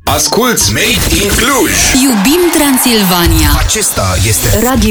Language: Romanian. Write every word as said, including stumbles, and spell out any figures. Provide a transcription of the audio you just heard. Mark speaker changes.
Speaker 1: Asculți Made in Cluj.
Speaker 2: Iubim Transilvania.
Speaker 1: Acesta este
Speaker 2: Radio